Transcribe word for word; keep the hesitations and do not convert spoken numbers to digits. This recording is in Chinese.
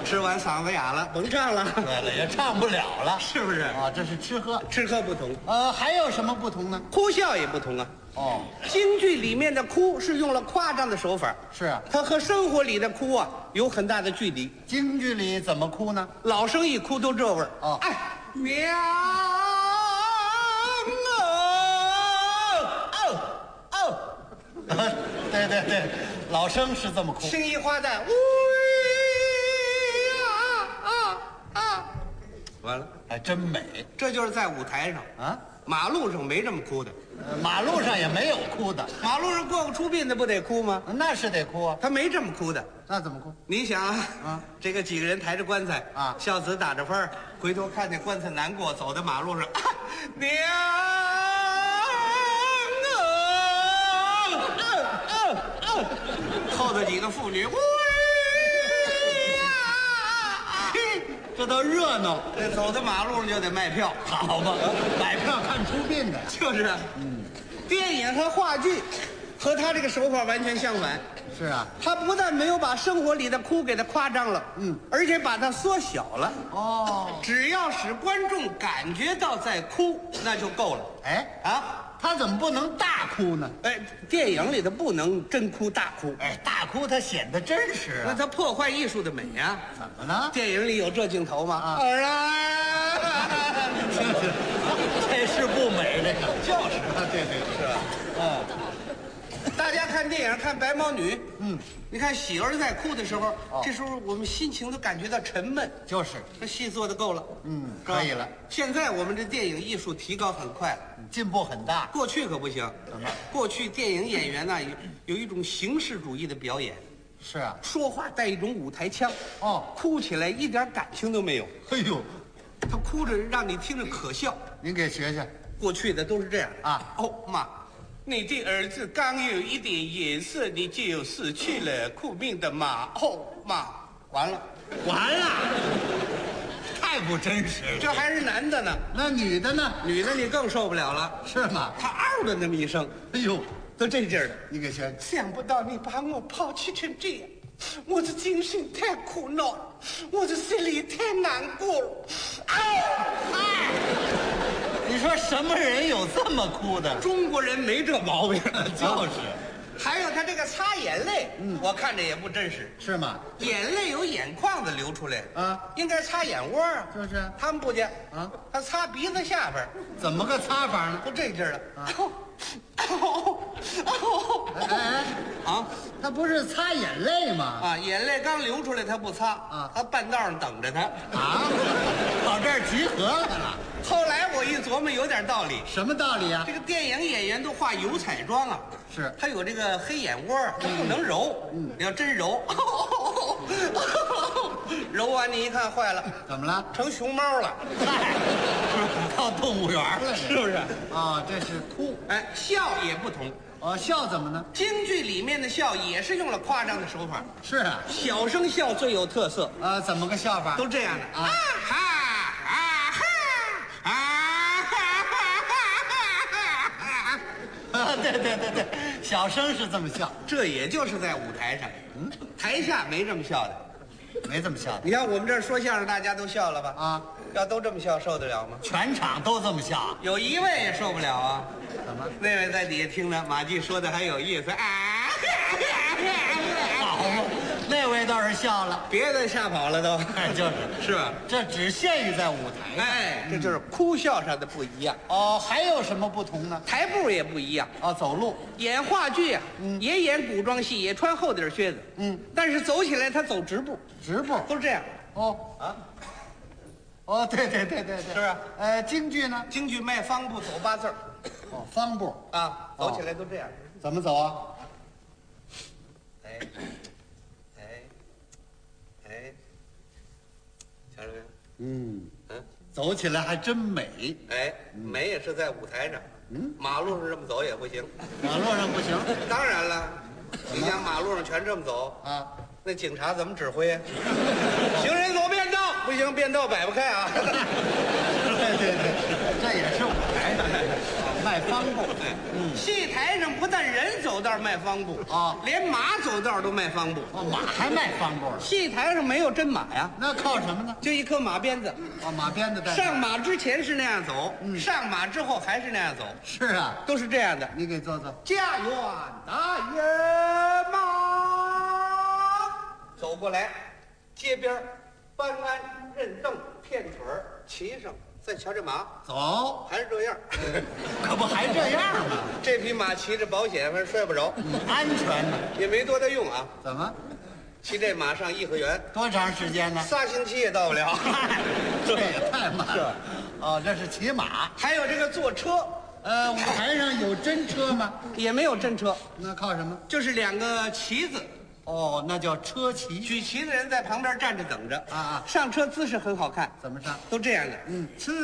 吃完嗓子哑了，甭唱了。 对了，也唱不了了， 是不是？ 啊，这是吃喝。 吃喝不同， 呃，还有什么不同呢？ 哭笑也不同啊。 哦， 京剧里面的哭是用了夸张的手法， 是啊， 它和生活里的哭啊有很大的距离。 京剧里怎么哭呢？ 老生一哭都这味儿。 哦， 哎，娘哦哦，对对对，老生是这么哭。 青衣花旦，呜呀啊啊，完了， 还真美这就是在舞台上， 啊！ 马路上没这么哭的。 呃马路上也没有哭的， 马路上过个出殡的不得哭吗？ 那是得哭啊。 他没这么哭的。 那怎么哭？ 你想啊， 啊这个几个人抬着棺材啊孝子打着幡儿，回头看见棺材难过，走在马路上，啊、娘啊！后头几个妇女，喂呀！ 这都热闹， 这走在马路上就得卖票， 好嘛，买票看出殡的。 就是啊。嗯，电影和话剧和他这个手法完全相反。 是啊， 他不但没有把生活里的哭给他夸张了， 嗯， 而且把它缩小了。 哦， 只要使观众感觉到在哭，那就够了。 哎啊， 他怎么不能大哭呢？ 哎，电影里头不能真哭大哭， 哎，大哭它显得真实啊。 那它破坏艺术的美呀、 怎么了？ 电影里有这镜头吗？ 啊儿啊， 这是不美，这个就是啊，对对对， 是吧？ 嗯， 大家看电影看白毛女， 嗯， 你看喜儿在哭的时候， 哦这时候我们心情都感觉到沉闷。 就是， 这戏做的够了， 嗯， 是吧可以了， 现在我们这电影艺术提高很快了， 进步很大。 过去可不行。 怎么？ 过去电影演员呢有有一种形式主义的表演， 是啊， 说话带一种舞台腔， 哦， 哭起来一点感情都没有， 哎呦， 他哭着让你听着可笑。 您给学学过去的都是这样啊。 哦妈，你的儿子刚有一点颜色，你就失去了苦命的妈。哦妈，完了， 完了，太不真实了。 这还是男的呢， 那女的呢？ 女的你更受不了了。 是吗？ 他嗷的那么一声， 哎呦， 都这劲儿的。 你给学。 想不到你把我抛弃成这样，我的精神太苦恼了，我的心里太难过了。啊！ 哎，你说什么人有这么哭的？ 中国人没这毛病， 就是， 还有他这个擦眼泪，嗯，我看着也不真实。 是吗？ 眼泪有眼眶子流出来啊， 应该擦眼窝啊。 就是啊， 他们不见啊， 他擦鼻子下边， 怎么个擦法呢？ 都这劲儿了。 啊哎哎哎， 啊他不是擦眼泪吗？ 啊！眼泪刚流出来，他不擦啊他半道上等着他。 啊，跑这儿集合来了， 后来我一琢磨，有点道理。 什么道理啊这？个电影演员都化油彩妆啊， 是他有这个黑眼窝，他不能揉。嗯，你要真揉，揉完你一看坏了， 怎么了？ 成熊猫了， 嗨，到动物园了， 是不是？ 啊，这是哭。 哎，笑也不同。 哦，笑怎么呢？ 京剧里面的笑也是用了夸张的手法， 是啊， 小声笑最有特色， 呃，怎么个笑法？ 都这样的啊啊哈啊哈啊哈哈哈啊，对对对对，小声是这么笑， 这也就是在舞台上，嗯，台下没这么笑的。 没这么笑的你看我们这儿说相声，大家都笑了吧？ 啊， 要都这么笑，受得了吗？ 全场都这么笑， 有一位也受不了啊。 怎么？ 那位在底下听着，马季说的还有意思啊， 好嘛，那位倒是笑了， 别的吓跑了都， 哎，就是， 是吧？ 这只限于在舞台上。 哎，这就是哭笑上的不一样， 哦，还有什么不同呢？ 台步也不一样。 哦，走路， 演话剧啊，也演古装戏，也穿厚底靴子， 嗯， 但是走起来他走直步， 直步。 都是这样。 哦啊， 哦，对对对对对， 是不是？ 呃，京剧呢？ 京剧迈方步走八字儿哦，方步， 啊，走起来都这样。 怎么走啊？ 哎，哎，哎，瞧着没有？ 嗯， 嗯， 走起来还真美。 哎，美也是在舞台上， 嗯， 马路上这么走也不行。 马路上不行当然了，你想马路上全这么走， 啊。 那警察怎么指挥啊？行人走便道，不行，便道摆不开啊。 对对，这也是舞台上卖方布。 哎，嗯，戏台上不但人走道卖方布啊连马走道都卖方布。 哦，马还卖方布了？ 戏台上没有真马呀， 那靠什么呢？ 就一颗马鞭子。 哦，马鞭子带上马之前是那样走，上马之后还是那样走， 是啊， 都是这样的。 你给做做。 家园大野马，走过来，街边搬鞍认凳片腿儿骑上，再瞧这马走， 还是这样， 可不还这样吗？ 这匹马骑着保险，反正摔不着， 安全呢？ 也没多大用啊。 怎么？ 骑这马上颐和园， 多长时间呢？ 仨星期也到不了。 这也太慢了。哦，这是骑马。 还有这个坐车， 呃，舞台上有真车吗？ 也没有真车， 那靠什么？ 就是两个旗子， 哦，那叫车骑。 举旗的人在旁边站着等着啊啊上车姿势很好看， 怎么上？ 都这样的。 嗯，呲